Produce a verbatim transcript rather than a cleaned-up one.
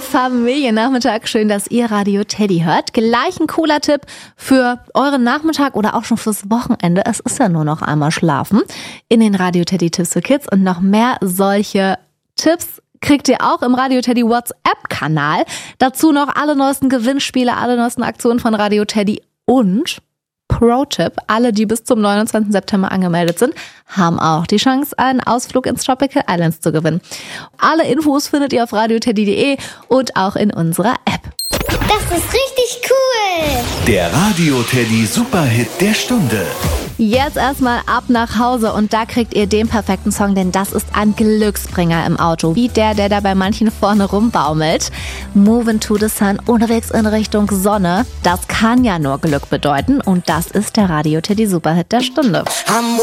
Familiennachmittag. Schön, dass ihr Radio Teddy hört. Gleich ein cooler Tipp für euren Nachmittag oder auch schon fürs Wochenende. Es ist ja nur noch einmal schlafen. In den Radio Teddy Tipps für Kids und noch mehr solche Tipps kriegt ihr auch im Radio Teddy WhatsApp-Kanal. Dazu noch alle neuesten Gewinnspiele, alle neuesten Aktionen von Radio Teddy und Pro-Tipp, alle, die bis zum neunundzwanzigsten September angemeldet sind, haben auch die Chance, einen Ausflug ins Tropical Islands zu gewinnen. Alle Infos findet ihr auf radio teddy punkt de und auch in unserer App. Das ist richtig cool! Der Radio Teddy Superhit der Stunde. Jetzt erstmal ab nach Hause und da kriegt ihr den perfekten Song, denn das ist ein Glücksbringer im Auto. Wie der, der da bei manchen vorne rumbaumelt. Moving to the Sun, unterwegs in Richtung Sonne. Das kann ja nur Glück bedeuten und das ist der Radio Teddy Superhit der Stunde.